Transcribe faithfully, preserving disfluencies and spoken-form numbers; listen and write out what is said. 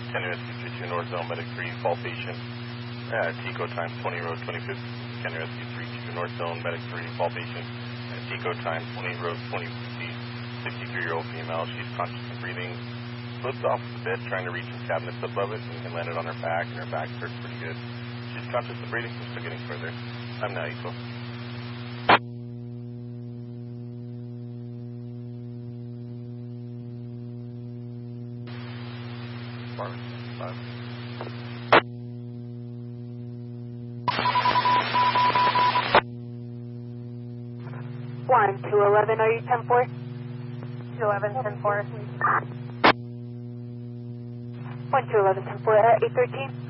ten Rescue three two North Zone, Medic three, fall patient. Uh, Tico time twenty Road twenty-fifth. ten Rescue three two North Zone, Medic three, fall patient. Uh, Tico time twenty Road twenty fifty. fifty-three-year-old female. She's conscious and breathing. Slipped off the bed trying to reach some cabinets above it and landed on her back, and her back hurts pretty good. She's conscious and breathing. We're still getting further. I'm now equal. Five. One, two eleven, are you ten four? two eleven, ten four. One, two eleven, ten four, uh, eight thirteen.